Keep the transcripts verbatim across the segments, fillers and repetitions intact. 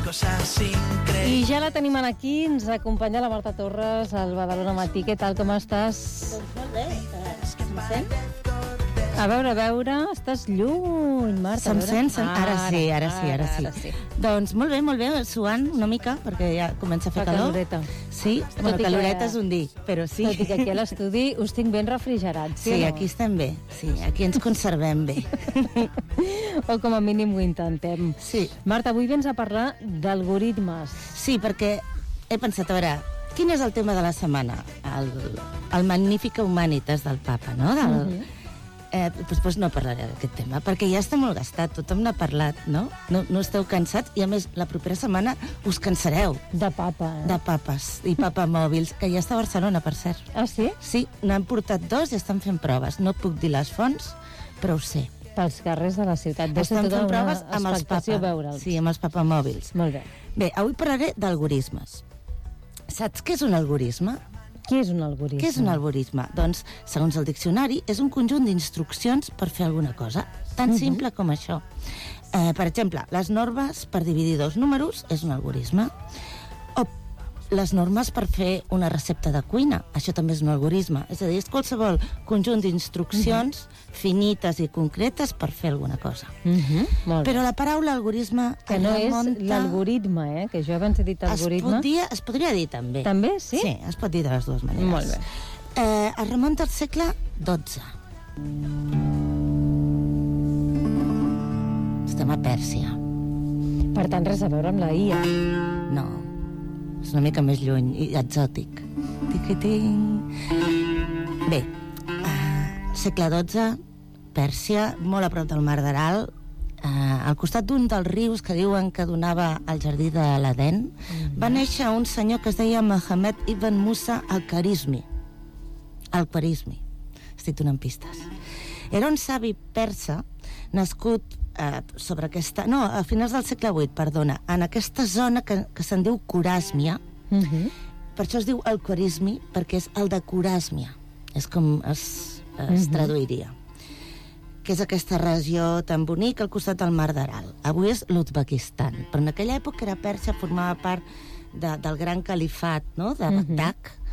cosas increíbles. I ja la tenim aquí, ens acompanya la Marta Torres, al Badalona Matí. Què tal, com estàs? Doncs molt bé, em sent? A veure, a veure, estàs lluny, Marta. Se'm sent? Se'm... Ara, ara sí, ara sí, ara, ara sí. sí. Doncs molt bé, molt bé, suant una mica, perquè ja comença a fer Fa calor. caloreta. Sí, bueno, caloreta és un dir, però sí. Tot i que aquí a l'estudi us tinc ben refrigerats, sí, Sí, o no? aquí estem bé, sí, aquí ens conservem bé. O com a mínim ho intentem. Sí. Marta, avui vens a parlar d'algoritmes. Sí, perquè he pensat, a veure, quin és el tema de la setmana? El, el Magnifica Humanitas del papa, no? Del, uh -huh. eh, després no parlaré d'aquest tema, perquè ja està molt gastat, tothom n'ha parlat, no? no? No esteu cansats? I a més, la propera setmana us cansareu. De papa, eh? De papes i papamòbils, que ja està a Barcelona, per cert. Ah, sí? Sí, n'han portat dos i estan fent proves. No puc dir les fonts, però ho sé. Pels carrers de la ciutat. Deu ser Estan tota fent una proves amb els expectació papa. veure'ls. Sí, amb els papamòbils. Molt bé. Bé, avui parlaré d'algorismes. Saps què és un algorisme? Què és un algoritme? Què és un algoritme? Doncs, segons el diccionari, és un conjunt d'instruccions per fer alguna cosa. Tan Mhm. simple com això. Eh, per exemple, les normes per dividir dos números és un algorisme. O les normes per fer una recepta de cuina. Això també és un algorisme. És a dir, és qualsevol conjunt d'instruccions finites i concretes per fer alguna cosa. Mhm, molt bé. Però la paraula algorisme Que no és remunta... l'algoritme, eh? Que jo abans he dit Es, algoritme. pot dir, es podria dir també. També, sí? Sí, es pot dir de les dues maneres. Molt bé. Eh, es remunta al segle dotze. Estem a Pèrsia. Per tant, res a veure amb la I A. No, és una mica més lluny i exòtic. Tiquiting. Bé, eh, segle dotze, Pèrsia, molt a prop del Mar d'Aral, eh, al costat d'un dels rius que diuen que donava al jardí de l'Eden, mm. va néixer un senyor que es deia Mohammed ibn Musa al-Khwarizmi. Al-Khwarizmi. Estic donant pistes. Era un savi persa nascut eh, sobre aquesta... No, a finals del segle vuit, perdona, en aquesta zona que, que se'n diu Khoràsmia. Mhm. Per això es diu el Khwarizmi, perquè és el de Khoràsmia. És com es, es Mhm. traduiria. Que és aquesta regió tan bonica al costat del Mar d'Aral. Avui és l'Uzbekistan, però en aquella època era Pèrsia, formava part de, del gran califat, no?, de Bagdad.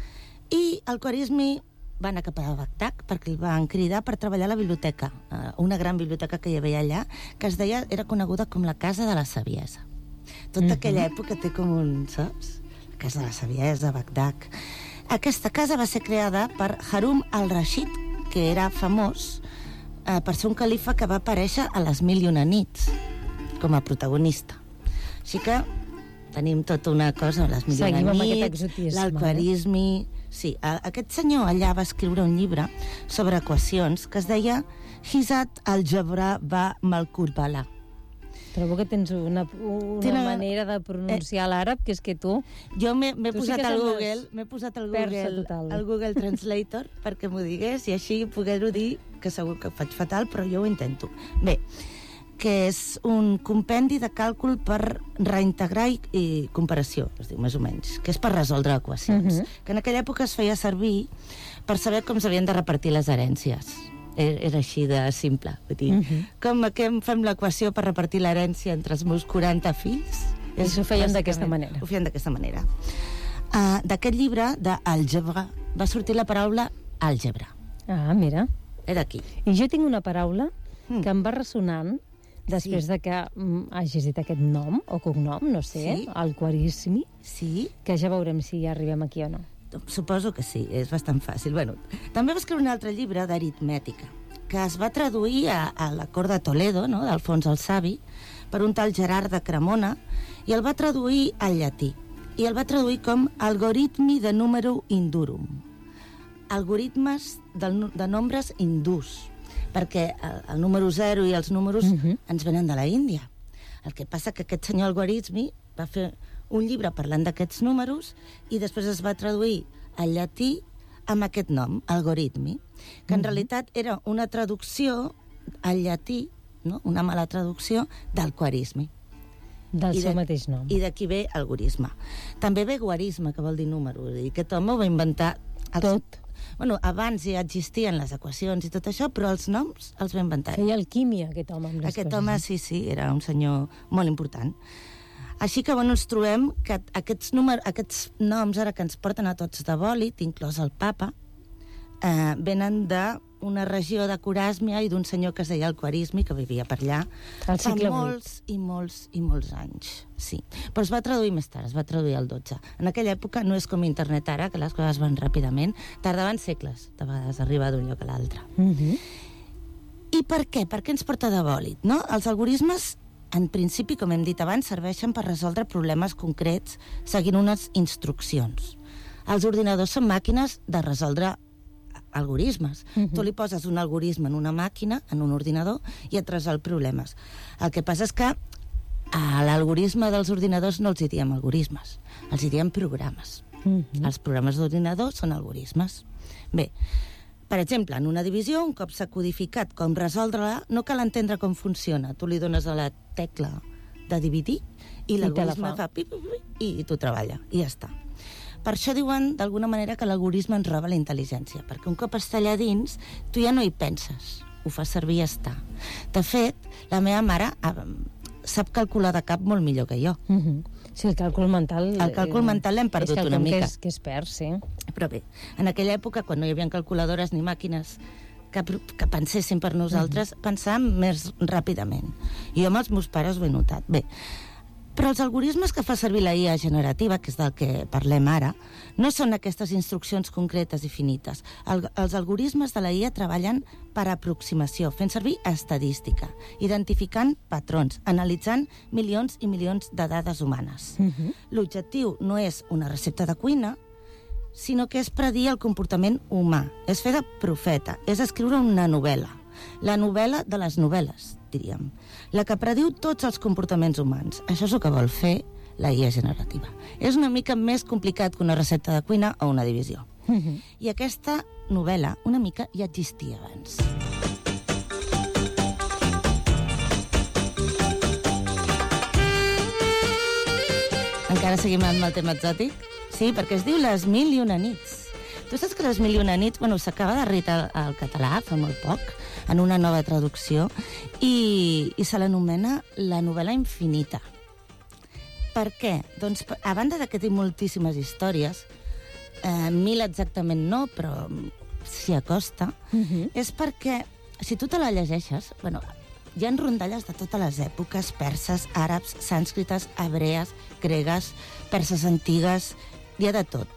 I el Khwarizmi va anar cap a Bagdad perquè el van cridar per treballar a la biblioteca, eh, una gran biblioteca que hi havia allà, que es deia, era coneguda com la Casa de la Saviesa. Tota Mhm. aquella època té com un, saps? La Casa de la Saviesa, Bagdad. Aquesta casa va ser creada per Harun al-Rashid, que era famós eh, per ser un califa que va aparèixer a les Mil i una nits com a protagonista. Així que tenim tota una cosa, les Mil i Seguim una amb aquest nits, exotisme, l'Al-Khwarizmi... Sí, a, aquest senyor allà va escriure un llibre sobre equacions que es deia Hizat al-Jabra va Malkurbala. Trobo que tens una, una Tena- manera de pronunciar l'àrab, que és que tu... Jo m'he m'he Tu sí posat que al sembles Google, m'he posat al persa Google, total. al Google Translator perquè m'ho digués i així poder-ho dir, que segur que ho faig fatal, però jo ho intento. Bé, que és un compendi de càlcul per reintegrar i, i comparació, es diu més o menys, que és per resoldre equacions, Mhm. que en aquella època es feia servir per saber com s'havien de repartir les herències. Era, era així de simple. Vull dir, Mhm. com que em fem l'equació per repartir l'herència entre els meus quaranta fills? I això ho feien d'aquesta bàsicament, manera. Ho feien d'aquesta manera. Uh, D'aquest llibre, d'àlgebra, va sortir la paraula àlgebra. Ah, mira. És d'aquí. I jo tinc una paraula Mm. que em va ressonant després Sí. de que mm, hagis dit aquest nom o cognom, no sé, Sí. el Khwarizmi, Sí? que ja veurem si ja arribem aquí o no. Suposo que sí, és bastant fàcil. Bueno, també va escriure un altre llibre d'aritmètica, que es va traduir a, a la cort de Toledo, no?, d'Alfons el Savi, per un tal Gerard de Cremona, i el va traduir al llatí. I el va traduir com algoritmi de número indurum. Algoritmes de, de nombres hindús, perquè el, el número zero i els números Mhm. ens venen de la Índia. El que passa que aquest senyor Algoritmi va fer un llibre parlant d'aquests números i després es va traduir al llatí amb aquest nom, Algoritmi, que en Mhm. realitat era una traducció al llatí, no?, una mala traducció del Khwarizmi. Del I seu de- mateix nom. I d'aquí ve algorisme. També ve guarisme, que vol dir número. I aquest home ho va inventar... Els... Tot. Bueno, abans ja existien les equacions i tot això, però els noms els va inventar. Feia alquímia, aquest home, amb les Aquest coses. home, sí, sí, era un senyor molt important. Així que, bueno, ens trobem que aquests, número, aquests noms ara que ens porten a tots de bòlit, inclòs el papa, eh, venen d'una regió de Coràsmia i d'un senyor que es deia el Quarismi, que vivia per allà al fa segle molts i molts i molts anys. Sí. Però es va traduir més tard, es va traduir al dotze. En aquella època no és com internet ara, que les coses van ràpidament, tardaven segles, de vegades, arribar d'un lloc a l'altre. Uh-huh. I per què? Per què ens porta de bòlit, no? Els algorismes, en principi, com hem dit abans, serveixen per resoldre problemes concrets seguint unes instruccions. Els ordinadors són màquines de resoldre algorismes. Uh-huh. Tu li poses un algorisme en una màquina, en un ordinador, i et resol problemes. El que passa és que a l'algorisme dels ordinadors no els hi diem algorismes, els hi diem programes. Uh-huh. Els programes d'ordinador són algorismes. Bé, per exemple, en una divisió, un cop s'ha codificat com resoldre-la, no cal entendre com funciona. Tu li dones a la tecla de dividir i l'algorisme fa pip, pip, pip, i tu treballa, i ja està. Per això diuen, d'alguna manera, que l'algorisme ens roba la intel·ligència, perquè un cop està allà dins, tu ja no hi penses, ho fas servir i ja està. De fet, la meva mare sap calcular de cap molt millor que jo. Uh-huh. Sí, el càlcul mental... El càlcul eh, mental l'hem perdut una mica. És que es perd, sí. Però bé, en aquella època, quan no hi havia calculadores ni màquines que, que pensessin per nosaltres, uh-huh. pensàvem més ràpidament. I jo amb els meus pares ho he notat. Bé, però els algorismes que fa servir la I A generativa, que és del que parlem ara, no són aquestes instruccions concretes i finites. El, els algorismes de la I A treballen per aproximació, fent servir estadística, identificant patrons, analitzant milions i milions de dades humanes. Uh-huh. L'objectiu no és una recepta de cuina, sinó que és predir el comportament humà, és fer de profeta, és escriure una novel·la. La novel·la de les novel·les, diríem. La que prediu tots els comportaments humans. Això és el que vol fer la I A generativa. És una mica més complicat que una recepta de cuina o una divisió. Uh-huh. I aquesta novel·la, una mica, ja existia abans. Encara seguim amb el tema exòtic? Sí, perquè es diu Les mil i una nits. Tu saps que Les mil i una nits, bueno, s'acaba de reeditar al català fa molt poc, en una nova traducció, i, i se l'anomena La novel·la infinita. Per què? Doncs, a banda de que té moltíssimes històries, eh, mil exactament no, però s'hi acosta, uh-huh. és perquè, si tu te la llegeixes, bueno, hi ha rondalles de totes les èpoques, perses, àrabs, sànscrites, hebrees, gregues, perses antigues, hi ha de tot.